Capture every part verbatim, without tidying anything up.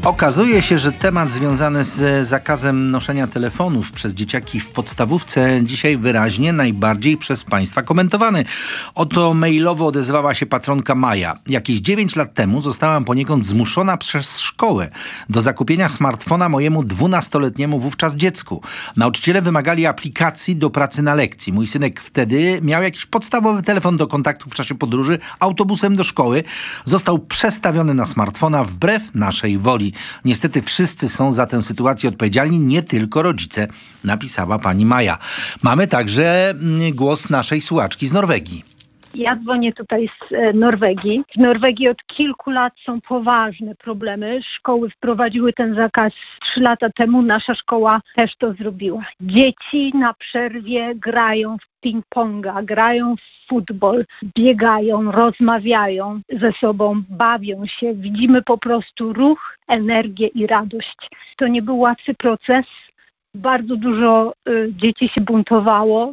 Okazuje się, że temat związany z zakazem noszenia telefonów przez dzieciaki w podstawówce dzisiaj wyraźnie najbardziej przez Państwa komentowany. Oto mailowo odezwała się patronka Maja. Jakieś dziewięć lat temu zostałam poniekąd zmuszona przez szkołę do zakupienia smartfona mojemu dwunastoletniemu wówczas dziecku. Nauczyciele wymagali aplikacji do pracy na lekcji. Mój synek wtedy miał jakiś podstawowy telefon do kontaktu w czasie podróży autobusem do szkoły. Został przestawiony na smartfona wbrew naszej woli. Niestety wszyscy są za tę sytuację odpowiedzialni, nie tylko rodzice, napisała pani Maja. Mamy także głos naszej słuchaczki z Norwegii. Ja dzwonię tutaj z Norwegii. W Norwegii od kilku lat są poważne problemy. Szkoły wprowadziły ten zakaz trzy lata temu. Nasza szkoła też to zrobiła. Dzieci na przerwie grają w ping-ponga, grają w futbol, biegają, rozmawiają ze sobą, bawią się. Widzimy po prostu ruch, energię i radość. To nie był łatwy proces. Bardzo dużo y, dzieci się buntowało.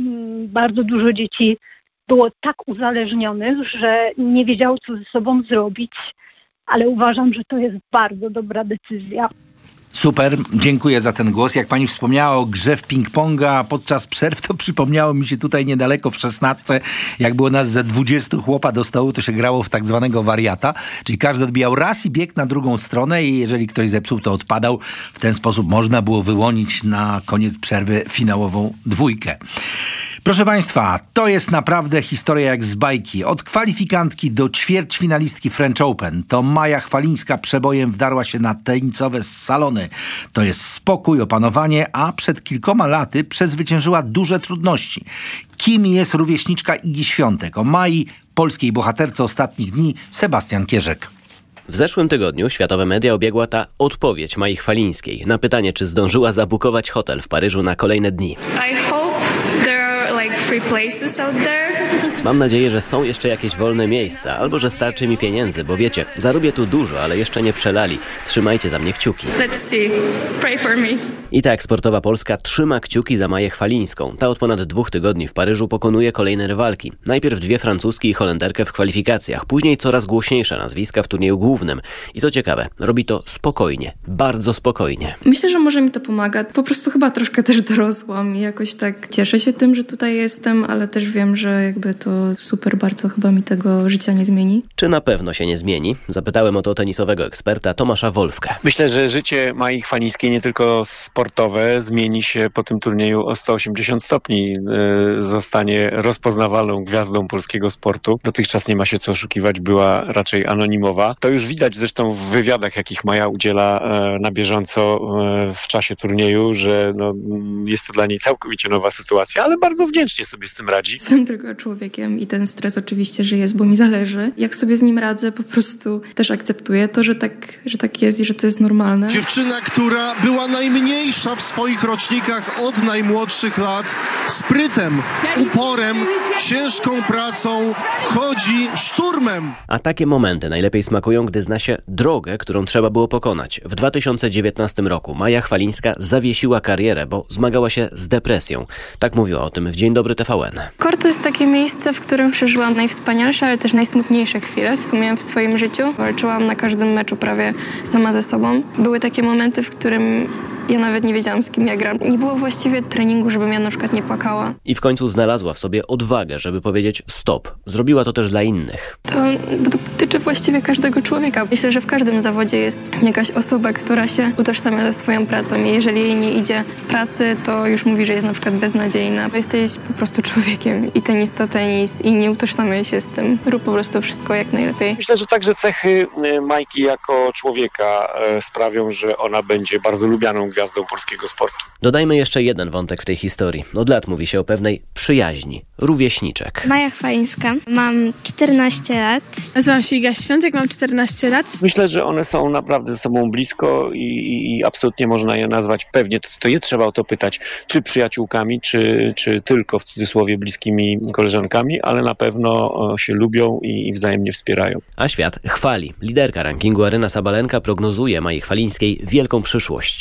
Y, bardzo dużo dzieci było tak uzależnionych, że nie wiedziało, co ze sobą zrobić, ale uważam, że to jest bardzo dobra decyzja. Super, dziękuję za ten głos. Jak pani wspomniała o grze w ping-ponga podczas przerw, to przypomniało mi się tutaj niedaleko w szesnastce, jak było nas ze dwudziestu chłopa do stołu, to się grało w tak zwanego wariata, czyli każdy odbijał raz i biegł na drugą stronę i jeżeli ktoś zepsuł, to odpadał. W ten sposób można było wyłonić na koniec przerwy finałową dwójkę. Proszę Państwa, to jest naprawdę historia jak z bajki. Od kwalifikantki do ćwierćfinalistki French Open. To Maja Chwalińska przebojem wdarła się na tenisowe salony. To jest spokój, opanowanie, a przed kilkoma laty przezwyciężyła duże trudności. Kim jest rówieśniczka Igi Świątek? O Mai, polskiej bohaterce ostatnich dni, Sebastian Kierzek. W zeszłym tygodniu światowe media obiegła ta odpowiedź Mai Chwalińskiej na pytanie, czy zdążyła zabukować hotel w Paryżu na kolejne dni. I hope there are like free places out there. Mam nadzieję, że są jeszcze jakieś wolne miejsca, albo że starczy mi pieniędzy, bo wiecie, zarobię tu dużo, ale jeszcze nie przelali. Trzymajcie za mnie kciuki. Let's see. Pray for me. I tak sportowa Polska trzyma kciuki za Maję Chwalińską. Ta od ponad dwóch tygodni w Paryżu pokonuje kolejne rywalki. Najpierw dwie francuskie i Holenderkę w kwalifikacjach, później coraz głośniejsze nazwiska w turnieju głównym. I co ciekawe, robi to spokojnie, bardzo spokojnie. Myślę, że może mi to pomaga. Po prostu chyba troszkę też dorosłam i jakoś tak cieszę się tym, że tutaj jestem, ale też wiem, że jakby to super bardzo chyba mi tego życia nie zmieni. Czy na pewno się nie zmieni? Zapytałem o to tenisowego eksperta Tomasza Wolfkę. Myślę, że życie Mai Chwalińskiej nie tylko sportowe zmieni się po tym turnieju o sto osiemdziesiąt stopni. Zostanie rozpoznawalną gwiazdą polskiego sportu. Dotychczas nie ma się co oszukiwać, była raczej anonimowa. To już widać zresztą w wywiadach, jakich Maja udziela na bieżąco w czasie turnieju, że no, jest to dla niej całkowicie nowa sytuacja, ale bardzo wdzięcznie sobie z tym radzi. Jestem tylko człowiekiem i ten stres oczywiście, że jest, bo mi zależy. Jak sobie z nim radzę, po prostu też akceptuję to, że tak, że tak jest i że to jest normalne. Dziewczyna, która była najmniejsza w swoich rocznikach od najmłodszych lat, sprytem, uporem, ciężką pracą wchodzi szturmem. A takie momenty najlepiej smakują, gdy zna się drogę, którą trzeba było pokonać. W dwa tysiące dziewiętnastym roku Maja Chwalińska zawiesiła karierę, bo zmagała się z depresją. Tak mówiła o tym w Dzień Dobry T V N. Kort to jest takie miejsce, w którym przeżyłam najwspanialsze, ale też najsmutniejsze chwile w sumie w swoim życiu. Walczyłam na każdym meczu prawie sama ze sobą. Były takie momenty, w którym ja nawet nie wiedziałam, z kim ja gram. Nie było właściwie treningu, żebym ja na przykład nie płakała. I w końcu znalazła w sobie odwagę, żeby powiedzieć stop. Zrobiła to też dla innych. To dotyczy właściwie każdego człowieka. Myślę, że w każdym zawodzie jest jakaś osoba, która się utożsamia ze swoją pracą i jeżeli jej nie idzie w pracy, to już mówi, że jest na przykład beznadziejna. Jesteś po prostu człowiekiem i tenis to tenis i nie utożsamiaj się z tym. Rób po prostu wszystko jak najlepiej. Myślę, że także cechy Majki jako człowieka sprawią, że ona będzie bardzo lubianą gwiazdą polskiego sportu. Dodajmy jeszcze jeden wątek w tej historii. Od lat mówi się o pewnej przyjaźni, rówieśniczek. Maja Chwalińska, mam czternaście lat. Nazywam się Iga Świątek, mam czternaście lat. Myślę, że one są naprawdę ze sobą blisko i, i, i absolutnie można je nazwać pewnie, to, to je trzeba o to pytać, czy przyjaciółkami, czy, czy tylko w cudzysłowie bliskimi koleżankami, ale na pewno się lubią i, i wzajemnie wspierają. A świat chwali. Liderka rankingu Aryna Sabalenka prognozuje Mai Chwalińskiej wielką przyszłość. Yeah,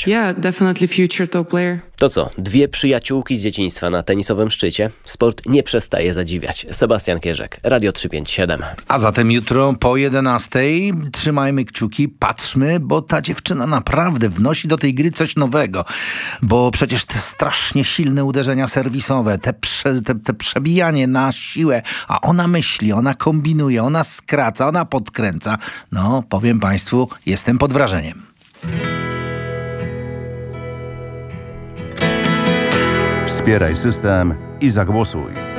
definitely future top player. To co, dwie przyjaciółki z dzieciństwa na tenisowym szczycie? Sport nie przestaje zadziwiać. Sebastian Kierzek, Radio trzysta pięćdziesiąt siedem. A zatem jutro po jedenastej trzymajmy kciuki, patrzmy, bo ta dziewczyna naprawdę wnosi do tej gry coś nowego. Bo przecież te strasznie silne uderzenia serwisowe, te, prze, te, te przebijanie na siłę, a ona myśli, ona kombinuje, ona skraca, ona podkręca. No, powiem Państwu, jestem pod wrażeniem. Wspieraj system i zagłosuj.